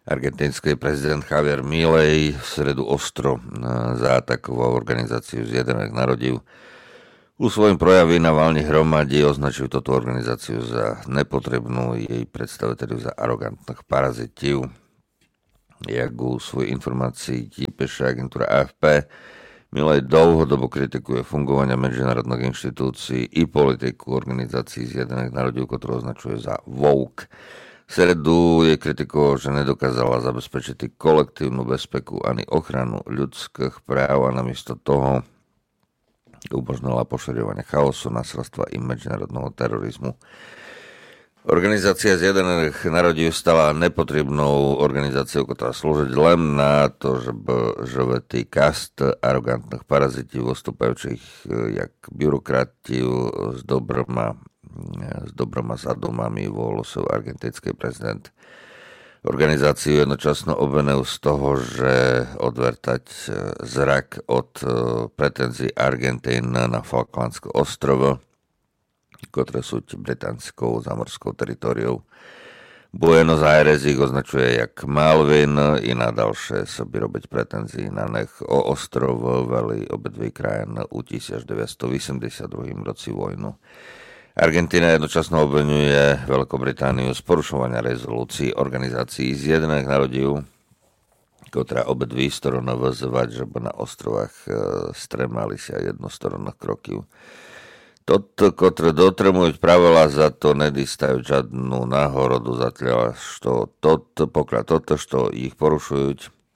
Argentínsky prezident Javier Milei v stredu ostro zaatakoval organizáciu Zjednotených národov. U svojom projavy na valnej hromade označujú túto organizáciu za nepotrebnú, jej predstaviteľov za arogantných parazitív. Jak u svojej informácií píše agentúra AFP, Milei dlhodobo kritikuje fungovania medzinárodných inštitúcií i politiku organizácií Zjednotených národov, ktorú označuje za woke. V stredu je kritikou, že nedokázala zabezpečiť kolektívnu bezpeku ani ochranu ľudských práv a namiesto toho umožnila pošerovanie chaosu, násilstva i medzinárodného terorizmu. Organizácia Zjednotených národov stala nepotrebnou organizáciou, ktorá slúžiť len na to, že tý kast arogantných parazitov vystupujúcich jak byrokratiu s dobroma zadumami volosov argentínsky prezident. Organizáciu jednočasno obvinujú z toho, že odvertať zrak od pretenzií Argentín na Falklandské ostrovo, ktoré sú británskou zámorskou teritoriou. Buenos Aires ich označuje jak Malvin i na dalšie soby robiť pretenzii na nech o ostrov veli obidve krajín u 1982 roci vojnu. Argentína jednočasno obviňuje Veľkú Britániu z porušovania rezolúcií organizácií Zjednotených národov, ktorá obidve strany vyzývať, že by na ostrovách stremali sa jednostranných krokov. Ktoré dotrmujú pravila, za to nedýstajú žiadnu náhorodu, zatiaľ, što toto, što ich porušujú,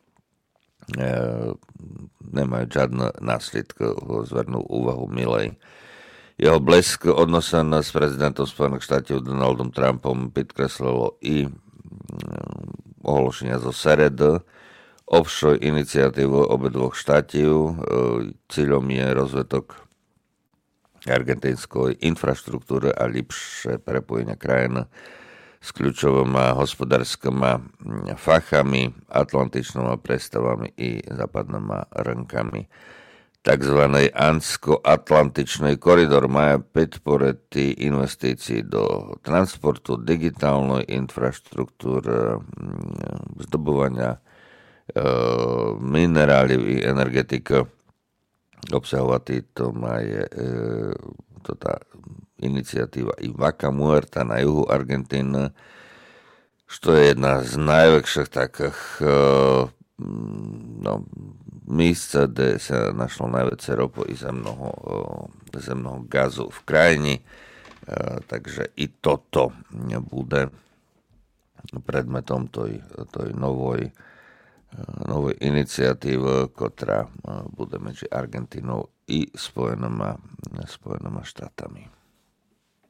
nemajú žiadne následky, zvernú úvahu Milei. Jeho blesk odnosen s prezidentom Spojených štátov Donaldom Trumpom podkreslilo i ohlášenia zo Seredy, offshore iniciatívu obidvoch štátov. Cieľom je rozvetok argentínskej infraštruktúry a lepšie prepojenia krajín s kľúčovými hospodárskymi fachami, atlantičnými prestavami i západnými rnkami. Takzvaný Andsko-atlantičný koridor má podporiť investícií do transportu, digitálnej infraštruktúry, zdobovania mineráliv i energetika. Obsahovať to má tá iniciatíva i Vaca Muerta na juhu Argentíny, što je jedna z najväčších takých místa, kde sa našlo najväčšie ropo i zemného gazu v krajine. Takže i toto bude predmetom tej novej iniciatívy, ktorá bude medzi Argentínou i Spojenými štátami.